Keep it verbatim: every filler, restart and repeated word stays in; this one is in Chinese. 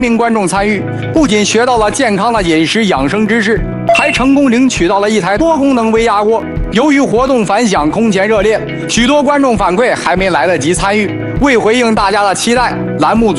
名观众参与，不仅学到了健康的饮食养生知识，还成功领取到了一台多功能微压锅。由于活动反响空前热烈，许多观众反馈还没来得及参与。为回应大家的期待，栏目组